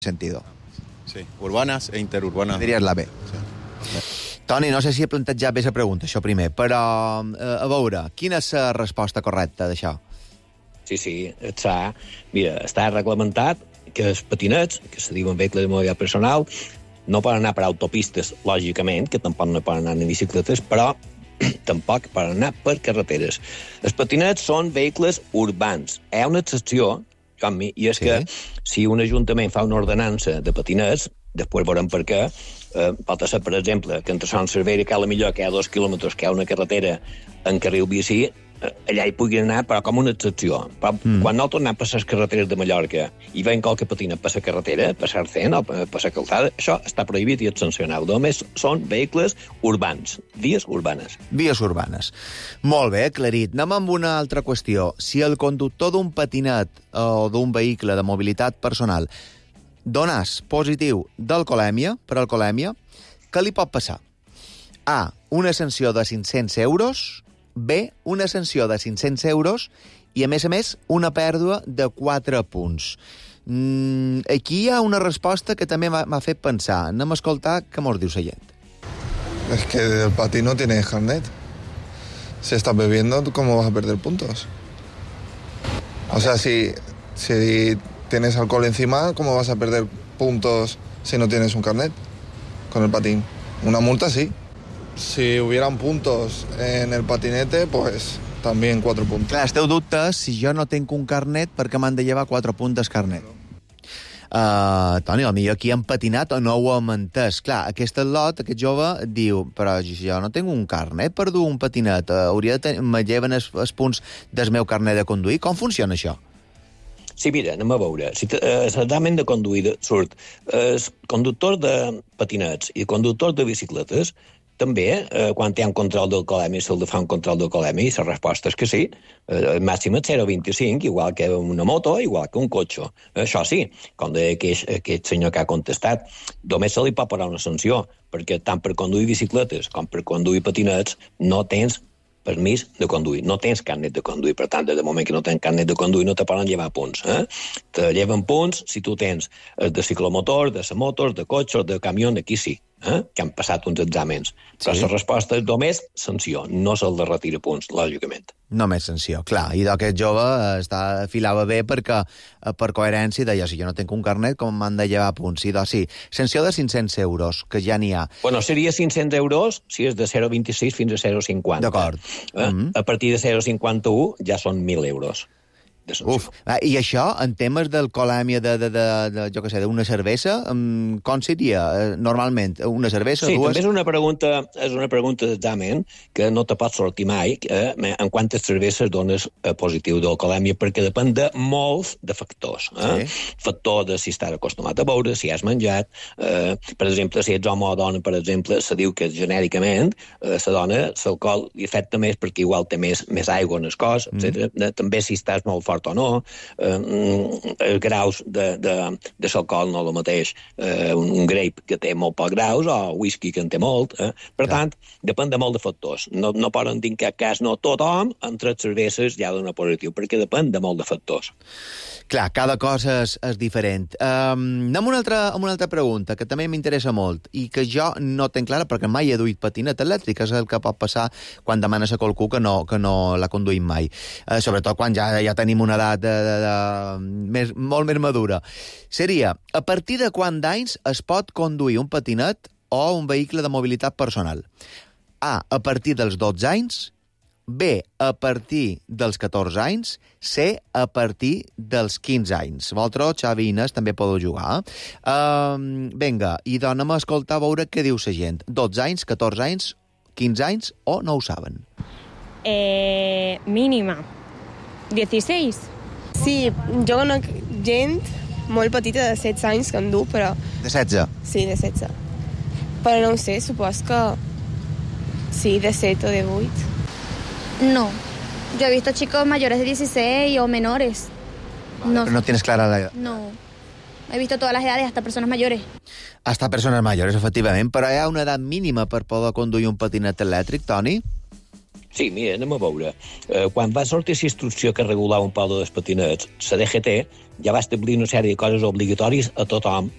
sentido. Sí, urbanes e interurbanes. Diries la B. Sí. Toni, no sé si he plantejat bé la pregunta, això primer, però a veure, quina és la resposta correcta d'això? Sí, mira, està reglamentat que els patinets, que se diuen vehicles de mobilitat personal, no poden anar per autopistes, lògicament, que tampoc no poden anar en bicicletes, però tampoc poden anar per carreteres. Els patinets són vehicles urbans. Hi ha una excepció, Joan-mi, i és que si un ajuntament fa una ordenança de patinets, després veurem per què, pot ser, per exemple, que entre Sant Cervera i Cala Millor, que hi ha 2 quilòmetres, que hi ha una carretera en carril bici, allà hi puguin anar, però com una excepció. Però quan nosaltres anem per les carreteres de Mallorca i veiem qualque patina per la carretera, per l'Arcent o per la calçada, això està prohibit i és sancionat. Només són vehicles urbans, vies urbanes. Vies urbanes. Molt bé, aclarit. Anem amb una altra qüestió. Si el conductor d'un patinet o d'un vehicle de mobilitat personal donàs positiu d'alcoholèmia, per alcoholèmia, què li pot passar? A, una sanció de 500 euros, B, una sanció de 500 euros i, a més, una pèrdua de 4 punts. Aquí hi ha una resposta que també m'ha fet pensar. Anem a escoltar què mos diu la gent. Es que el patín no tiene carnet. Si estás bebiendo, ¿cómo vas a perder puntos? O sea, si tienes alcohol encima, ¿cómo vas a perder puntos si no tienes un carnet con el patín? Una multa sí. Si hubieran puntos en el patinete, pues también 4 puntos. Clar, el teu dubte és si jo no tinc un carnet, per què m'han de llevar 4 punts del carnet? Toni, potser aquí hem patinat o no ho hem entès. Clar, aquest jove diu, però si jo no tinc un carnet per dur un patinet, me lleven els punts del meu carnet de conduir? Com funciona això? Sí, mira, anem a veure. Si l'examen de conduir surt els conductors de patinets i conductors de bicicletes, també, quan hi ha un control d'alcoholèmia, se'l de fa un control d'alcoholèmia, i la resposta és que sí. El màxim és 0,25, igual que una moto, igual que un cotxe. Això sí, com deia aquest senyor que ha contestat, només se li pot posar una sanció, perquè tant per conduir bicicletes com per conduir patinets no tens permís de conduir, no tens carnet de conduir. Per tant, des del moment que no tens carnet de conduir no te poden llevar punts. Te lleven punts si tu tens de ciclomotor, de motos, de cotxes, de camió, d'aquí sí, que han passat uns exàmens. Però la resposta és només sanció, no se'l de retira punts, lògicament. Només sanció, clar. I d'aquest jove filava bé perquè, per coherència, deia, si jo no tinc un carnet, com m'han de llevar punts? I doncs sí, sanció de 500 euros, que ja n'hi ha. Bueno, seria 500 euros si és de 0,26 fins a 0,50. D'acord. A partir de 0,51 ja són 1.000 euros. Uf, i això, en temes d'alcoholèmia jo què sé, d'una cervesa, com seria normalment? Una cervesa, sí, dues? Sí, també és una pregunta d'examen que no te pot sortir mai en quantes cerveses dones positiu d'alcoholèmia, perquè depèn de molts de factors. Factor de si estàs acostumat a beure, si has menjat. Per exemple, si ets home o dona, per exemple, se diu que genèricament la dona l'alcohol li afecta més perquè igual té més aigua en el cos, etc. També si estàs molt fort o no, els graus de l'alcohol no el mateix un grape que té molt poc graus o whisky que en té molt. Per tant, depèn de molt de factors. No poden dir en cap cas no tothom entre les cerveses ja dona positiu, perquè depèn de molt de factors. Clar, cada cosa és diferent. Anem a una altra pregunta, que també m'interessa molt, i que jo no tenc clara perquè mai he duit patinet elèctric, és el que pot passar quan demanes a qualcú que no l'ha conduït mai. Sobretot quan ja tenim una edat molt més madura. Seria, a partir de quant d'anys es pot conduir un patinet o un vehicle de mobilitat personal? A partir dels 12 anys, B, a partir dels 14 anys, C, a partir dels 15 anys. Vosaltres, Xavi i Inés, també podeu jugar. Vinga, i anem a escoltar a veure què diu la gent. 12 anys, 14 anys, 15 anys o no ho saben? Mínima. 16. Sí, jo conec gent molt petita de 16 anys que en du, però... De 16? Sí, de 16. Però no ho sé, supos que sí, de 7 o de 8. No, yo he visto chicos mayores de 16 o menores. Vale, no, pero no tienes clara la edad. No, he visto todas las edades, hasta personas mayores. Hasta persones majors, efectivament, però hi ha una edat mínima per poder conduir un patinet elèctric, Toni? Sí, mira, anem a veure. Quan va sortir la instrucció que regulava un poc dels patinets, la DGT ja va establir una sèrie de coses obligatòries a tothom